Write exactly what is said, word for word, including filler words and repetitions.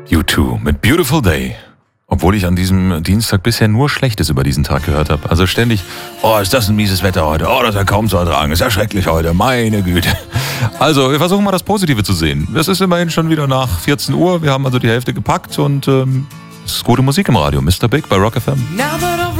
U zwei mit Beautiful Day. Obwohl ich an diesem Dienstag bisher nur Schlechtes über diesen Tag gehört habe. Also ständig, oh, ist das ein mieses Wetter heute. Oh, das ist ja kaum zu ertragen. Ist ja schrecklich heute. Meine Güte. Also, wir versuchen mal das Positive zu sehen. Es ist immerhin schon wieder nach vierzehn Uhr. Wir haben also die Hälfte gepackt und ähm, es ist gute Musik im Radio. Mister Big bei Rock F M.